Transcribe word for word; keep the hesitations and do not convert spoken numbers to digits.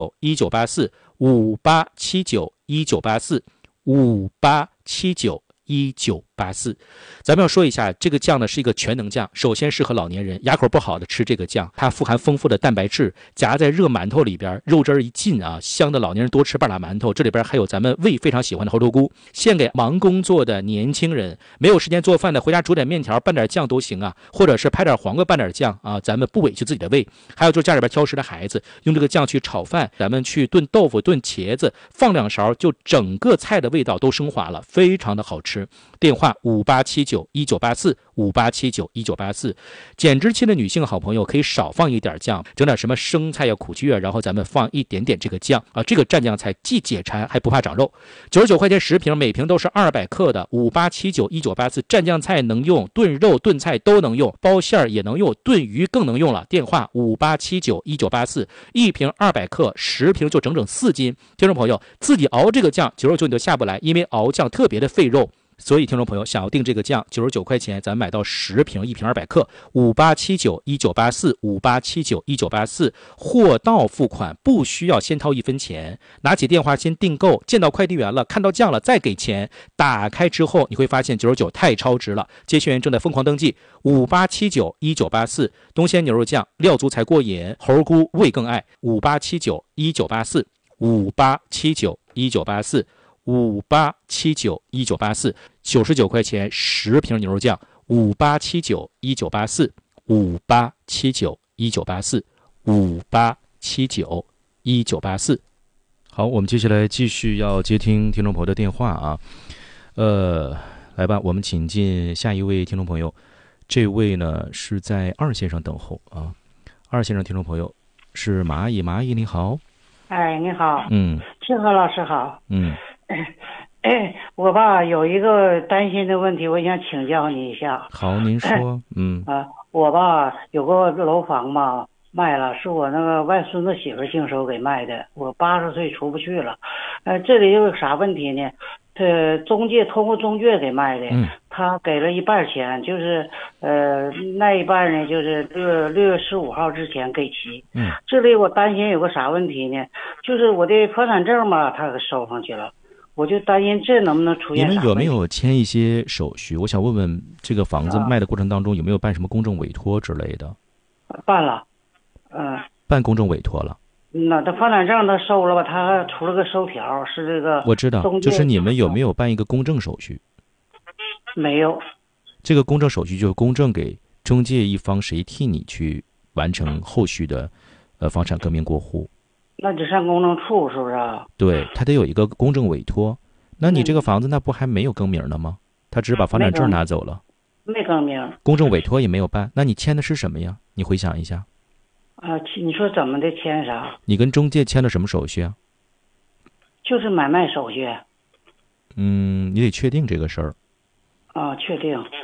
一九八四五八七九一九八四五八七九一九八四。咱们要说一下，这个酱呢是一个全能酱，首先适合老年人，牙口不好的吃这个酱，它富含丰富的蛋白质，夹在热馒头里边，肉汁儿一进啊，香的老年人多吃半拉馒头。这里边还有咱们胃非常喜欢的猴头菇，献给忙工作的年轻人，没有时间做饭的，回家煮点面条拌点酱都行啊，或者是拍点黄瓜拌点酱啊，咱们不委屈自己的胃。还有就是家里边挑食的孩子，用这个酱去炒饭，咱们去炖豆腐、炖茄子，放两勺，就整个菜的味道都升华了，非常的好吃。电话五八七九一九八四五八七九一九八四。减脂期的女性好朋友可以少放一点酱，整点什么生菜呀、苦菊啊，然后咱们放一点点这个酱啊，这个蘸酱菜既解馋还不怕长肉。九十九块钱十瓶，每瓶都是二百克的。五八七九一九八四，蘸酱菜能用，炖肉炖菜都能用，包馅儿也能用，炖鱼更能用了。电话五八七九一九八四，一瓶二百克，十瓶就整整四斤。听众朋友自己熬这个酱，九十九你都下不来，因为熬酱特别的费肉。所以听众朋友想要订这个酱，九十九块钱咱买到十瓶，一瓶二百克。五八七九一九八四五八七九一九八四，货到付款，不需要先掏一分钱，拿起电话先订购，见到快递员了，看到酱了再给钱。打开之后你会发现九十九太超值了，接线员正在疯狂登记。五八七九一九八四，东鲜牛肉酱料足才过瘾，猴菇味更爱。五八七九一九八四五八七九一九八四五八七九一九八四，九十九块钱十瓶牛肉酱。五八七九一九八四五八七九一九八四五八七九一九八四。好，我们接下来继续要接听听众朋友的电话啊。呃，来吧，我们请进下一位听众朋友。这位呢是在二线上等候啊。二线上听众朋友是蚂蚁，蚂蚁你好。 哎，你好。 嗯， 清河老师好。 嗯。 哎，我吧有一个担心的问题，我想请教你一下。 好，您说。嗯啊，我吧有个楼房吧卖了，是我那个外孙子媳妇经手给卖的，我八十岁出不去了。呃，这里有啥问题呢？这中介通过中介给卖的， 嗯， 他给了一半钱，就是呃那一半呢，就是六六月十五号之前给齐。 嗯， 这里我担心有个啥问题呢？就是我的房产证嘛，他给收上去了。我就担心这能不能出现啥问题。 你们有没有签一些手续？我想问问，这个房子卖的过程当中有没有办什么公证委托之类的？ 办了，嗯、呃。 办公证委托了。 那他房产证他收了吧？他出了个收条，是这个。 我知道，就是你们有没有办一个公证手续？ 没有。 这个公证手续就是公证给中介一方，谁替你去完成后续的，呃，房产更名过户。 那就上公证处是不是啊？ 对，他得有一个公证委托。那你这个房子那不还没有更名呢吗？他只是把房产证拿走了， 没更名， 公证委托也没有办。那你签的是什么呀？你回想一下。 啊，你说怎么的签啥？ 你跟中介签了什么手续啊？ 就是买卖手续。 嗯，你得确定这个事儿。 啊，确定。